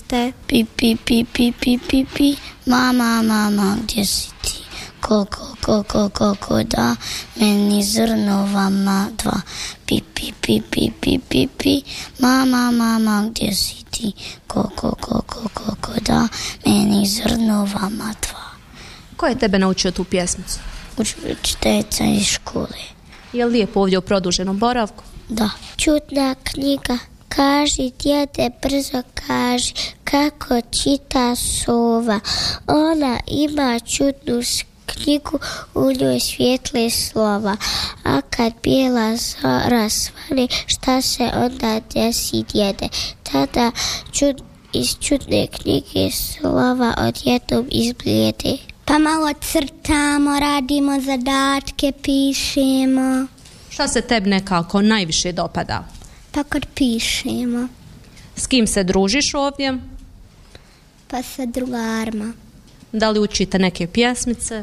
ste? Pi, pi, pi, pi, pi, pi, pi. Mama, mama, gdje si ti? Koliko da meni zrnovama dva. Pi, pi, pi, pi, pi, pi, pi. Mama, mama, gdje si ti? Koliko da meni zrnovama dva. Ko je tebe naučio tu pjesmicu? Učiteljica iz škole. Je li lijepo ovdje u produženom boravku? Da. Čudna knjiga. Kaži, djede, brzo kaži, kako čita sova. Ona ima čudnu knjigu, u njoj svijetle slova. A kad bijela zora svane, šta se onda desi, djede? Tada iz čudne knjige slova odjednom izblijede. Pa malo crtamo, radimo zadatke, pišemo. Šta se tebi nekako najviše dopada? Pa kad pišemo. S kim se družiš ovdje? Pa sa drugarima. Da li učite neke pjesmice?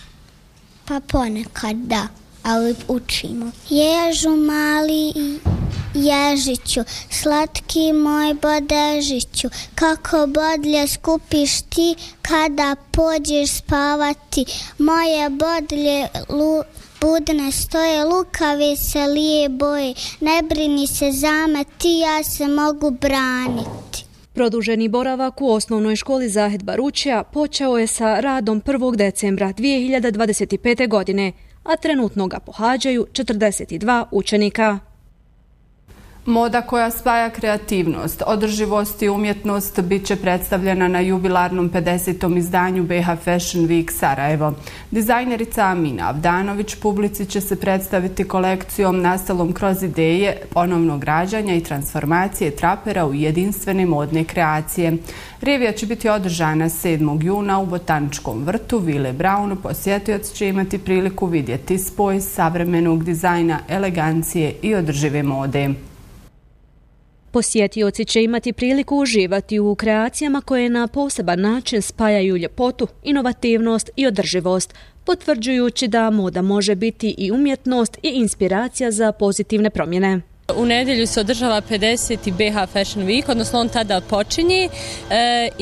Pa ponekad da, ali učimo. Ježu mali ježiću, slatki moj bodežiću, kako bodlje skupiš ti kada pođeš spavati. Moje bodlje budne stoje, lukave se lije boje, ne brini se za me, ti ja se mogu braniti. Produženi boravak u osnovnoj školi Zahed Baručija počeo je sa radom 1. decembra 2025. godine, a trenutno ga pohađaju 42 učenika. Moda koja spaja kreativnost, održivost i umjetnost bit će predstavljena na jubilarnom 50. izdanju BiH Fashion Week Sarajevo. Dizajnerica Amina Avdanović publici će se predstaviti kolekcijom nastalom kroz ideje ponovnog rađanja i transformacije trapera u jedinstvene modne kreacije. Revija će biti održana 7. juna u Botaničkom vrtu Vile Braun. Posjetioci će imati priliku vidjeti spoj savremenog dizajna, elegancije i održive mode. Posjetioci će imati priliku uživati u kreacijama koje na poseban način spajaju ljepotu, inovativnost i održivost, potvrđujući da moda može biti i umjetnost i inspiracija za pozitivne promjene. U nedjelju se održava 50. BiH Fashion Week, odnosno on tada počinje